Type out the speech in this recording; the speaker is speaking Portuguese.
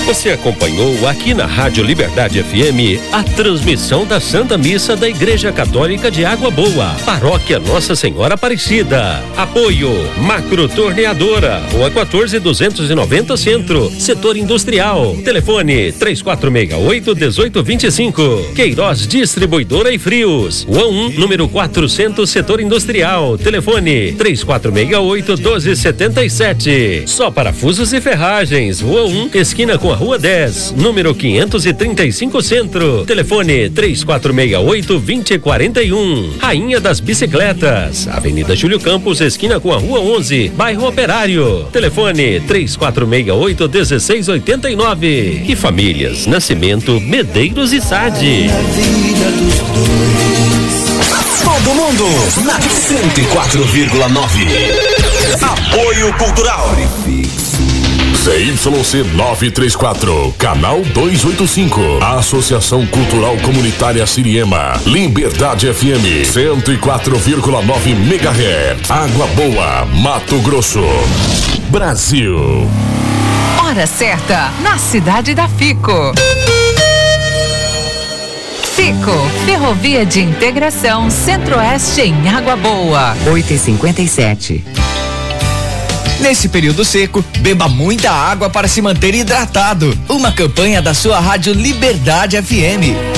Você acompanhou aqui na Rádio Liberdade FM a transmissão da Santa Missa da Igreja Católica de Água Boa, Paróquia Nossa Senhora Aparecida. Apoio Macro Torneadora, Rua 14.290 Centro, Setor Industrial. Telefone 3468-1825. Queiroz Distribuidora e Frios, Rua 1, número 400, Setor Industrial. Telefone 3468-1277. Só Parafusos e Ferragens, Rua 1, esquina com a Rua 10, número 535 Centro. Telefone 3468-2041. Rainha das Bicicletas, Avenida Júlio Campos, esquina com a Rua 11, Bairro Operário. Telefone 3468-1689. E Famílias Nascimento, Medeiros e Sade. Todo mundo na 104,9. Apoio Cultural. ZYC 934, Canal 285. Associação Cultural Comunitária Siriema. Liberdade FM 104,9 MHz. Água Boa, Mato Grosso, Brasil. Hora certa, na cidade da Fico. Fico, Ferrovia de Integração Centro-Oeste em Água Boa. 8h57. Nesse período seco, beba muita água para se manter hidratado. Uma campanha da sua Rádio Liberdade FM.